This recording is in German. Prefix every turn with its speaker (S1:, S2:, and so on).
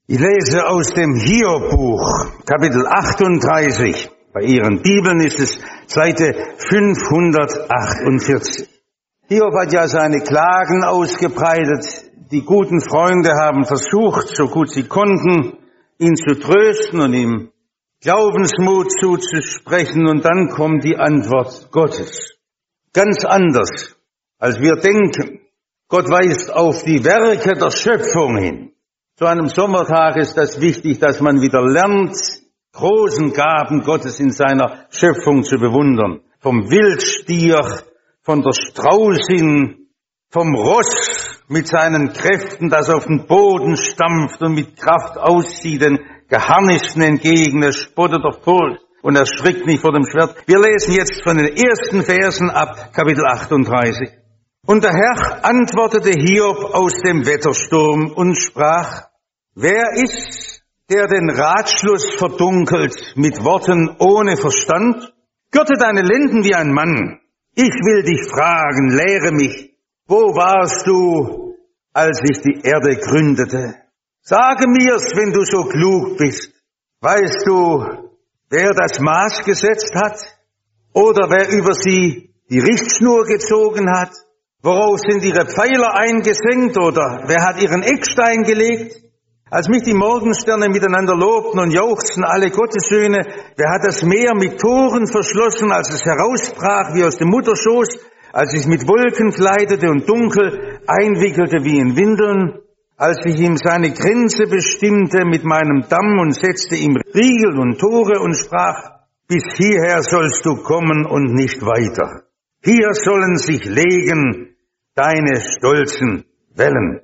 S1: Ich lese aus dem Hiob-Buch, Kapitel 38. Bei Ihren Bibeln ist es Seite 548. Hiob hat ja seine Klagen ausgebreitet. Die guten Freunde haben versucht, so gut sie konnten, ihn zu trösten und ihm Glaubensmut zuzusprechen. Und dann kommt die Antwort Gottes. Ganz anders, als wir denken. Gott weist auf die Werke der Schöpfung hin. Zu einem Sommertag ist das wichtig, dass man wieder lernt, großen Gaben Gottes in seiner Schöpfung zu bewundern. Vom Wildstier, von der Straußin, vom Ross mit seinen Kräften, das auf den Boden stampft und mit Kraft auszieht, den Geharnischten entgegen, er spottet der Furcht und erschrickt nicht vor dem Schwert. Wir lesen jetzt von den ersten Versen ab Kapitel 38. Und der Herr antwortete Hiob aus dem Wettersturm und sprach: Wer ist, der den Ratschluss verdunkelt mit Worten ohne Verstand? Gürte deine Lenden wie ein Mann. Ich will dich fragen, lehre mich, wo warst du, als ich die Erde gründete? Sage mir's, wenn du so klug bist. Weißt du, wer das Maß gesetzt hat? Oder wer über sie die Richtschnur gezogen hat? Worauf sind ihre Pfeiler eingesenkt? Oder wer hat ihren Eckstein gelegt? Als mich die Morgensterne miteinander lobten und jauchzten alle Gottessöhne, wer hat das Meer mit Toren verschlossen, als es herausbrach wie aus dem Mutterschoß, als ich mit Wolken kleidete und dunkel einwickelte wie in Windeln, als ich ihm seine Grenze bestimmte mit meinem Damm und setzte ihm Riegel und Tore und sprach: Bis hierher sollst du kommen und nicht weiter. Hier sollen sich legen deine stolzen Wellen.